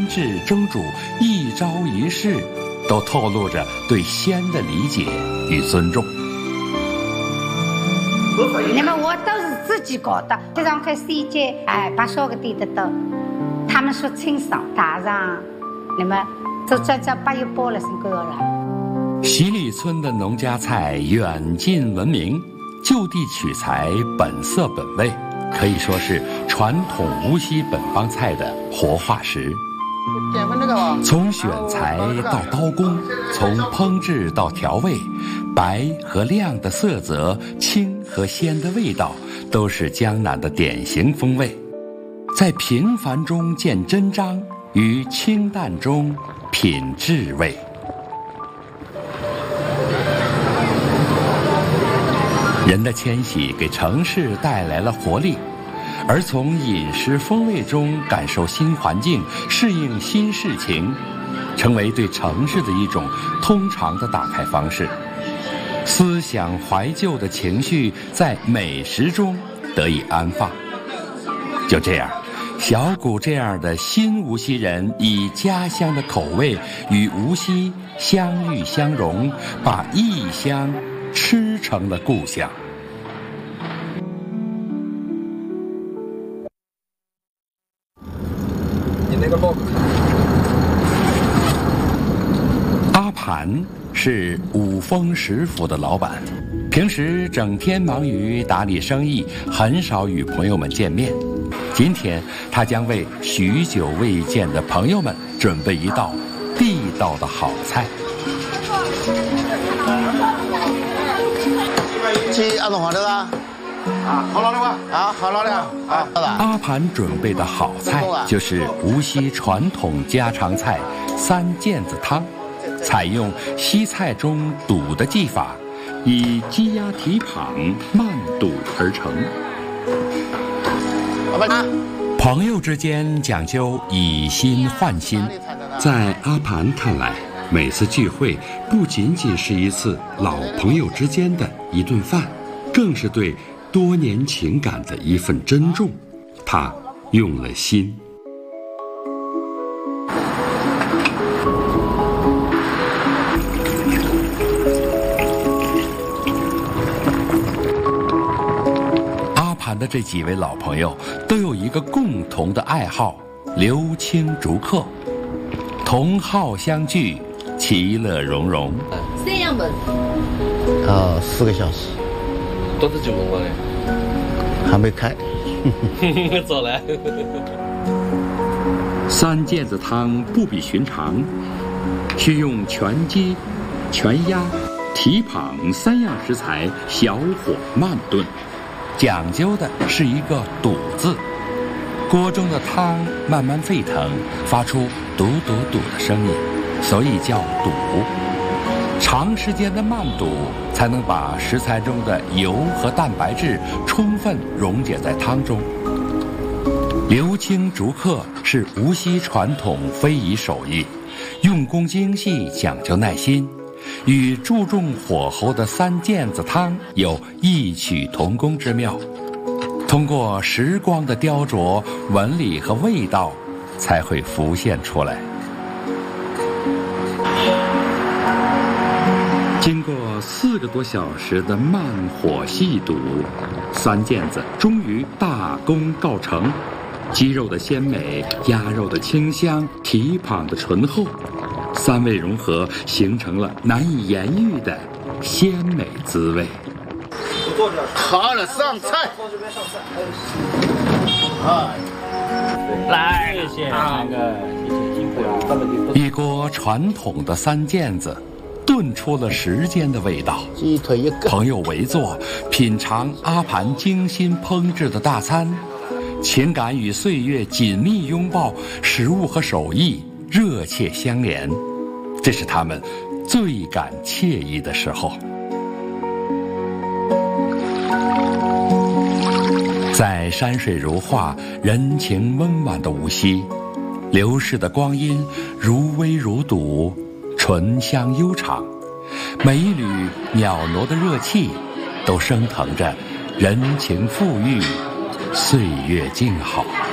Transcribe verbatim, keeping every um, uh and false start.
制蒸煮，一招一式都透露着对鲜的理解与尊重。 那么我都是自己搞的，这张开世界哎，把小个点得到，他们说清爽打上，那么就叫叫八月包了是够了。 席里村的农家菜远近闻名，就地取材，本色本味，可以说是传统无锡本帮菜的活化石。从选材到刀工，从烹制到调味，白和亮的色泽，清和鲜的味道，都是江南的典型风味。在平凡中见真章，于清淡中品至味。人的迁徙给城市带来了活力，而从饮食风味中感受新环境，适应新事情，成为对城市的一种通常的打开方式。思想怀旧的情绪在美食中得以安放。就这样，小谷这样的新无锡人以家乡的口味与无锡相遇相融，把异乡吃成了故乡。 你那个 log 阿盘是五丰食府的老板，平时整天忙于打理生意，很少与朋友们见面。今天他将为许久未见的朋友们准备一道地道的好菜。 去阿东好的啦，啊，好老的吧，啊，好老的啊， 阿盘准备的好菜就是无锡传统家常菜三件子汤，采用西菜中肚的技法，以鸡鸭蹄膀慢肚而成。朋友之间讲究以心换心，在阿盘看来，每次聚会不仅仅是一次老朋友之间的一顿饭，更是对多年情感的一份珍重。他用了心。阿盘的这几位老朋友都有一个共同的爱好，刘青竹客，同好相聚，其乐融融。 三样本， 呃，四个小时， 多少酒过嘞？ 还没开。 走了。 三件子汤不比寻常，需用全鸡、全鸭、蹄膀三样食材，小火慢炖，讲究的是一个笃字。锅中的汤慢慢沸腾，发出笃笃笃的声音，所以叫笃。长时间的慢笃，才能把食材中的油和蛋白质充分溶解在汤中。刘青竹客是无锡传统非遗手艺，用工精细，讲究耐心，与注重火候的三件子汤有异曲同工之妙。通过时光的雕琢，纹理和味道才会浮现出来。经过四个多小时的慢火细笃，三件子终于大功告成。鸡肉的鲜美，鸭肉的清香，蹄膀的醇厚，三味融合，形成了难以言喻的鲜美滋味。 好了，上菜。哎， 来，谢谢三哥，谢谢辛苦了。 一锅传统的三件子，炖出了时间的味道。 鸡腿一个。 朋友围坐，品尝阿盘精心烹制的大餐，情感与岁月紧密拥抱，食物和手艺热切相连，这是他们最感惬意的时候。在山水如画、人情温婉的无锡，流逝的光阴如微如睹，醇香悠长。每一缕袅娜的热气，都升腾着人情馥郁，岁月静好。